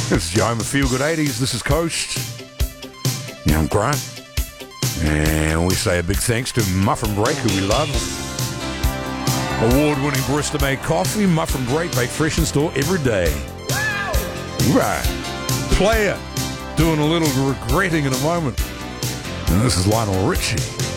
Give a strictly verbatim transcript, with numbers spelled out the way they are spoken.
This is your home of Feel Good eighties. This is Coast. Yeah, I'm Grant. And we say a big thanks to Muffin Break, who we love. Award-winning barista-made coffee, Muffin Break, baked fresh in store every day. Right. Player, doing a little regretting in a moment. And this is Lionel Richie.